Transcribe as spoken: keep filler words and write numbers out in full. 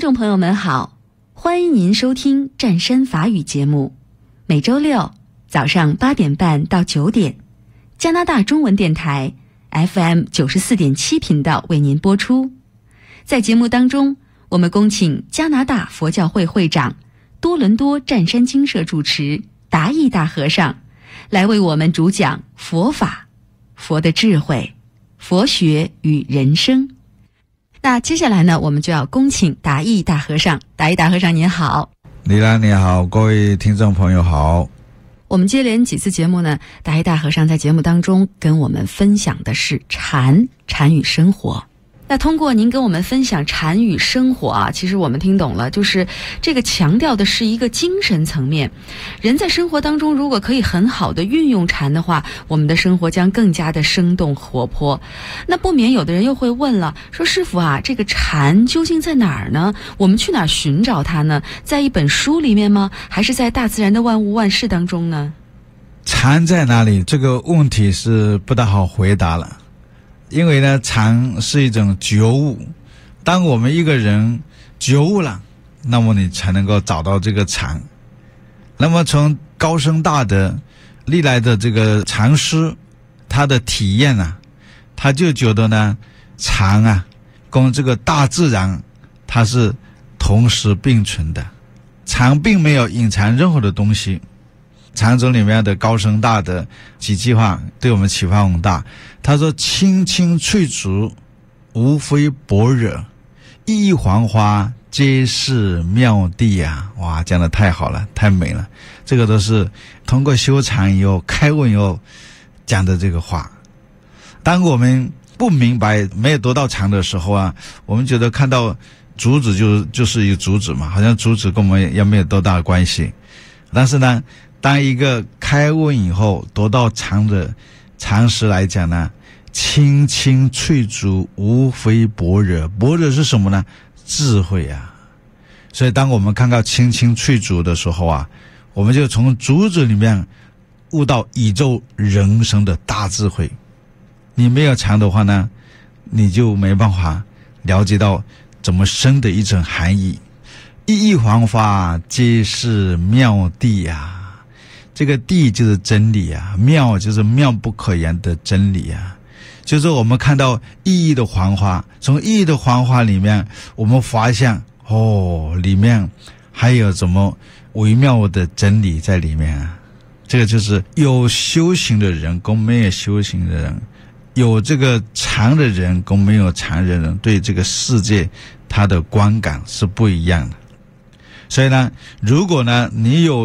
众朋友们好，欢迎您收听湛山法语节目，每周六早上八点半到九点，加拿大中文电台 F M 九十四点七频道为您播出。在节目当中，我们恭请加拿大佛教会会长、多伦多湛山精舍主持达义大和尚来为我们主讲佛法、佛的智慧、佛学与人生。那接下来呢，我们就要恭请达义大和尚。达义大和尚您好。 李兰你好，各位听众朋友好。 我们接连几次节目呢，达义大和尚在节目当中跟我们分享的是禅，禅与生活。那通过您跟我们分享禅与生活啊，其实我们听懂了，就是这个强调的是一个精神层面。人在生活当中如果可以很好的运用禅的话，我们的生活将更加的生动活泼。那不免有的人又会问了，说师父啊，这个禅究竟在哪儿呢？我们去哪儿寻找它呢？在一本书里面吗？还是在大自然的万物万事当中呢？ 禅在哪里？这个问题是不大好回答了。因为呢，禅是一种觉悟。当我们一个人觉悟了，那么你才能够找到这个禅。那么从高僧大德历来的这个禅师，他的体验啊，他就觉得呢，禅啊跟这个大自然它是同时并存的，禅并没有隐藏任何的东西。禅宗里面的高僧大德几句话对我们启发很大。他说：青青翠竹，无非般若；一一黄花，皆是妙谛啊！哇，讲得太好了，太美了。这个都是通过修禅以后、开悟以后讲的这个话。当我们不明白、没有得到禅的时候啊，我们觉得看到竹子就就是一个竹子嘛，好像竹子跟我们也没有多大的关系。但是呢，当一个开悟以后得到禅的常识来讲呢，青青翠竹，无非般若。般若是什么呢？智慧啊！所以当我们看到青青翠竹的时候啊，我们就从竹子里面悟到宇宙人生的大智慧。你没有禅的话呢，你就没办法了解到怎么深的一层含义。一一黄花，皆是妙谛啊！这个谛就是真理啊，妙就是妙不可言的真理啊。就是我们看到意义的黄花，从意义的黄花里面，我们发现哦，里面还有什么微妙的真理在里面啊。这个就是有修行的人跟没有修行的人，有这个禅的人跟没有禅的人，对这个世界他的观感是不一样的。所以呢，如果呢你有